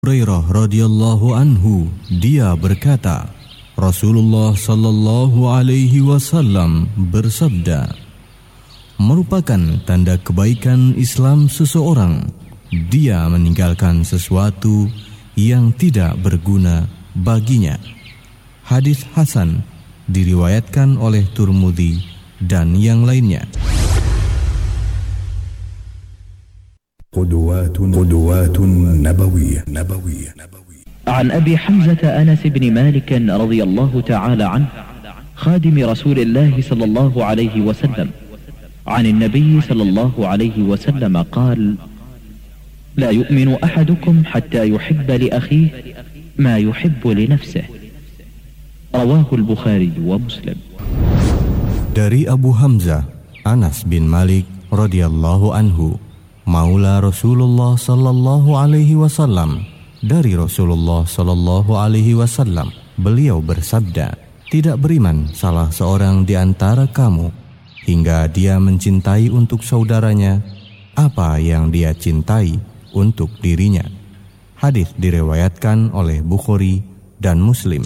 Hurairah radhiyallahu anhu, dia berkata, Rasulullah sallallahu alaihi wasallam bersabda, merupakan tanda kebaikan Islam seseorang dia meninggalkan sesuatu yang tidak berguna baginya. Hadis hasan diriwayatkan oleh Tirmidzi dan yang lainnya. قدوات نبوية. عن أبي حمزة أنس بن مالك رضي الله تعالى عنه خادم رسول الله صلى الله عليه وسلم عن النبي صلى الله عليه وسلم قال: لا يؤمن أحدكم حتى يحب لأخيه ما يحب لنفسه. رواه البخاري ومسلم. Dari Abu Hamzah Anas bin Malik radhiyallahu anhu, maula Rasulullah sallallahu alaihi wasallam, dari Rasulullah sallallahu alaihi wasallam, beliau bersabda, tidak beriman salah seorang di antara kamu hingga dia mencintai untuk saudaranya apa yang dia cintai untuk dirinya. Hadis diriwayatkan oleh Bukhari dan Muslim.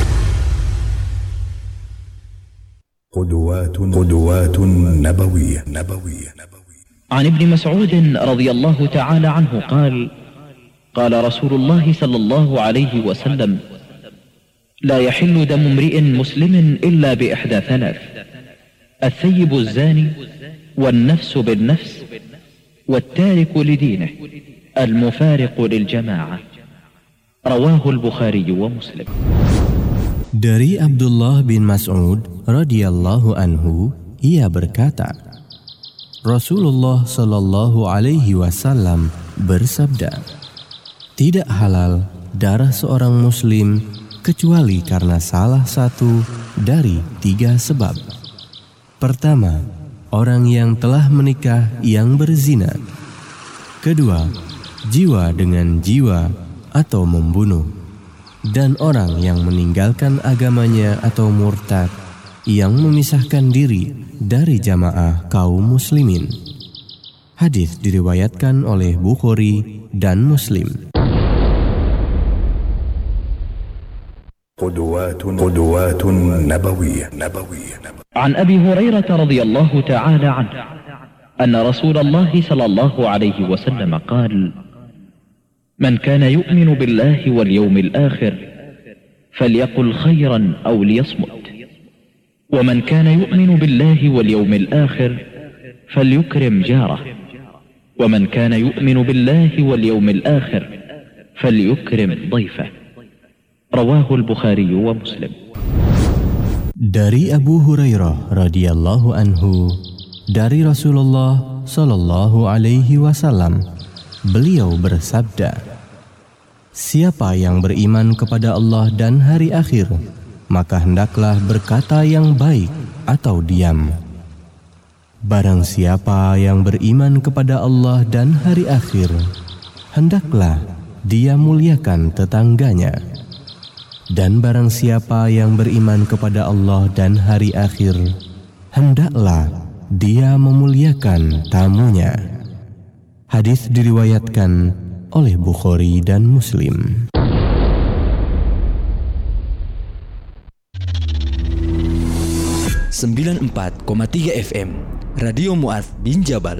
قدوات نبوية. عن ابن مسعود رضي الله تعالى عنه قال: قال رسول الله صلى الله عليه وسلم: لا يحل دم امرئ مسلم إلا بإحدى ثلاث: الثيب الزاني، والنفس بالنفس، والتارك لدينه، المفارق للجماعة. رواه البخاري ومسلم. Dari Abdullah bin Mas'ud radhiyallahu anhu, ia berkata, Rasulullah sallallahu alaihi wasallam bersabda, tidak halal darah seorang muslim kecuali karena salah satu dari 3 sebab. Pertama, orang yang telah menikah yang berzina. Kedua, jiwa dengan jiwa atau membunuh. Dan orang yang meninggalkan agamanya atau murtad, yang memisahkan diri dari jamaah kaum muslimin. Hadis diriwayatkan oleh Bukhari dan Muslim. قدوات نبوية. عن أبي هريرة رضي الله تعالى عنه أن رسول الله صلى الله عليه وسلم قال: من كان يؤمن بالله واليوم الآخر فليقل خيرا أو ليصمت، ومن كان يؤمن بالله واليوم الآخر فليكرم جاره، ومن كان يؤمن بالله واليوم الآخر فليكرم ضيفه. رواه البخاري ومسلم. Dari Abu Hurairah radhiyallahu anhu, dari Rasulullah sallallahu alaihi wasallam, beliau bersabda, siapa yang beriman kepada Allah dan hari akhir, maka hendaklah berkata yang baik atau diam. Barang siapa yang beriman kepada Allah dan hari akhir, hendaklah dia muliakan tetangganya. Dan barang siapa yang beriman kepada Allah dan hari akhir, hendaklah dia memuliakan tamunya. Hadis diriwayatkan oleh Bukhari dan Muslim. Sembilan 94,3 FM Radio Mu'adz bin Jabal.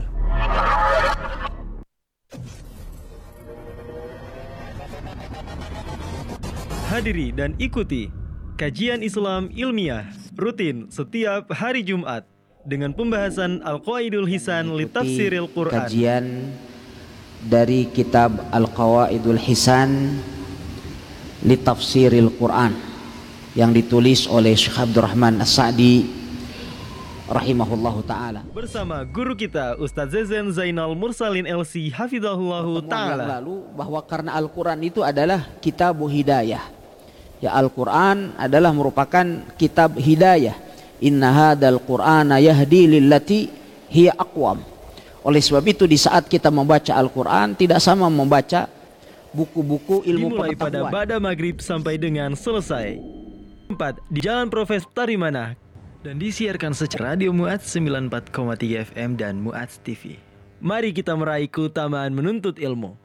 Hadiri dan ikuti kajian Islam ilmiah rutin setiap hari Jumat dengan pembahasan Al-Qawaidul Hisan li Tafsiril Quran. Kajian dari kitab Al-Qawaidul Hisan li Tafsiril Quran yang ditulis oleh Syekh Abdurrahman As-Sa'di rahimahullahu ta'ala, bersama guru kita Ustaz Zezen Zainal Mursalin LC hafizahullahu ta'ala. Yang lalu bahwa karena Al-Quran itu adalah kitab hidayah. Ya, Al-Quran adalah merupakan kitab hidayah. Inna hadzal Qur'ana yahdi lillati hiya aqwam. Oleh sebab itu di saat kita membaca Al-Quran tidak sama membaca buku-buku ilmu dimulai pengetahuan. pada ba'da maghrib sampai dengan selesai. 4 di Jalan Profes Tarimana dan disiarkan secara Radio Mu'adz 94,3 FM dan Mu'adz TV. Mari kita meraih keutamaan menuntut ilmu.